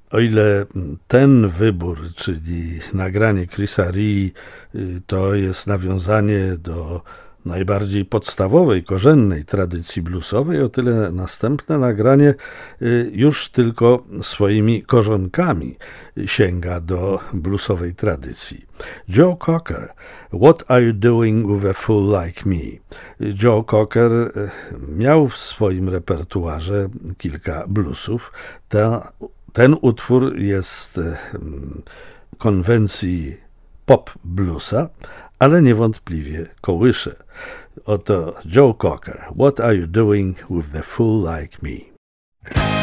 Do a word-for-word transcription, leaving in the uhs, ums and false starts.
O ile ten wybór, czyli nagranie Chrisa Rii, to jest nawiązanie do najbardziej podstawowej, korzennej tradycji bluesowej, o tyle następne nagranie już tylko swoimi korzonkami sięga do bluesowej tradycji. Joe Cocker, What Are You Doing With a Fool Like Me? Joe Cocker miał w swoim repertuarze kilka bluesów. Ta, ten utwór jest konwencji pop bluesa, ale niewątpliwie kołysze. Oto Joe Cocker, What Are You Doing With a Fool Like Me?